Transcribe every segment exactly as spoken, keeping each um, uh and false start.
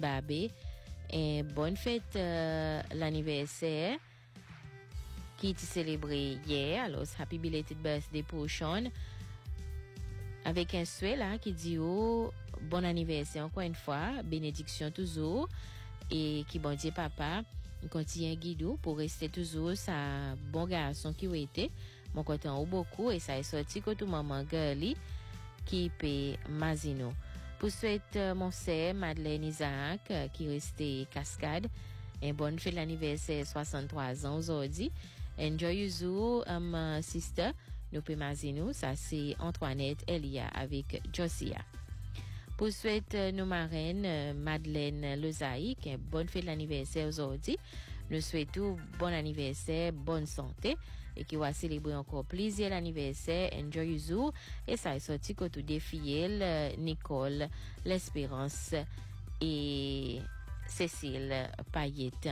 Babé. Et bonne fête euh, l'anniversaire qui est célébré hier. Alors, happy belated birthday pour Sean. Avec un souhait là qui dit oh, bon anniversaire encore une fois, bénédiction toujours. Et qui bon Dieu papa, continue à guider pour rester toujours sa bon garçon qui a été. Mon content beaucoup et ça est sorti que tout maman girly qui paie Mazino. Pour souhaite euh, mon sœur Madeleine Isaac euh, qui restait Cascade. Un bon fête l'anniversaire soixante-trois ans aujourd'hui. Enjoy you um, sister nous paie Mazino. Ça c'est Antoinette Elia avec Josia. Pour souhaite euh, nos marraines euh, Madeleine Lezaïque. Un bon fête l'anniversaire aujourd'hui. Nous souhaitons bon anniversaire, bonne santé et qui va célébrer encore plaisir l'anniversaire. Enjoy you. Et ça est sorti que tout défier Nicole, l'Espérance et Cécile Payette.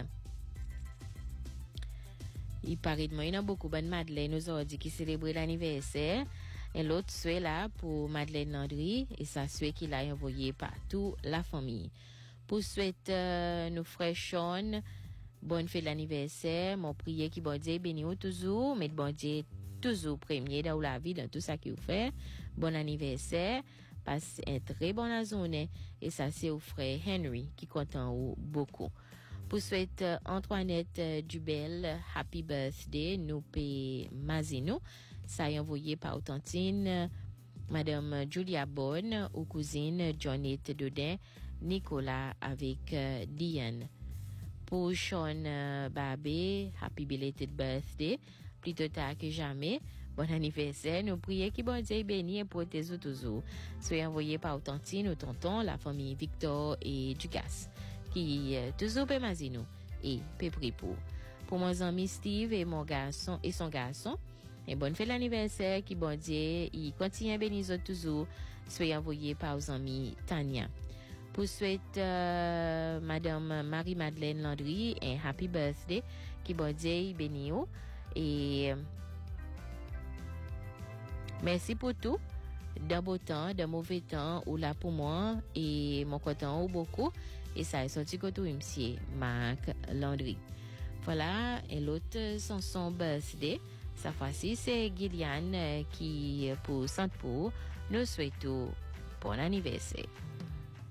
Il paraît de moi, il y a beaucoup de Madeleine aujourd'hui qui célèbrent l'anniversaire. Et l'autre souhait là pour Madeleine Landry et ça souhait qu'il a envoyé par toute la famille. Pour souhaiter euh, nos frères Sean, bonne fête l'anniversaire, mon prière qui bon Dieu béni toujours, mais bon Dieu toujours premier dans la vie, dans tout ça qu'il fait. Bon anniversaire, passe un très bonne journée et ça c'est au frère Henry qui compte en haut beaucoup. Pour souhaiter Antoinette Dubel, happy birthday, nous paie Mazino, ça est envoyé par Tantine, Madame Julia Bonne, ou cousine Johnette Dodin, Nicolas avec euh, Diane. Pour Sean euh, Babé, happy belated birthday, plutôt tard que jamais. Bon anniversaire, nous prions que bon Dieu bénisse et protège toujours. Soyez envoyés par Tantine ou tonton, la famille Victor et Dugas, qui euh, toujours peut mazino et peut prier pour. Pour mon ami Steve et mon garçon et son garçon, et bonne fête l'anniversaire, qui bon Dieu, il continue à bénir toujours. Soyez envoyés par aux amis Tania. Pour souhaiter euh, Madame Marie-Madeleine Landry un happy birthday, qui bon Dieu bénisse. Et euh, merci pour tout. D'un beau temps, d'un mauvais temps, ou là pour moi, et mon content beaucoup. Et ça est sorti que tout monsieur Marc Landry. Voilà, et l'autre son son birthday. Cette fois-ci, c'est Gillian qui, pour Sainte-Pour, nous souhaitons bon anniversaire.